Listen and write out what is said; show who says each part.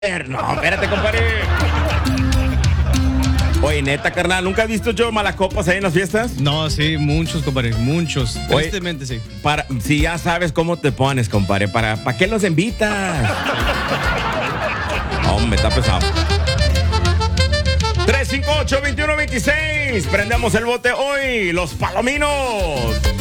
Speaker 1: No, espérate, compadre. Oye, neta, carnal, ¿nunca has visto yo malacopas ahí en las fiestas?
Speaker 2: No, sí, muchos, compadre, muchos.
Speaker 1: Oye,
Speaker 2: Tristemente, sí.
Speaker 1: Si ya sabes cómo te pones, compadre, ¿para qué los invitas? Hombre, está pesado. 358-2126. Prendemos el bote hoy, los palominos.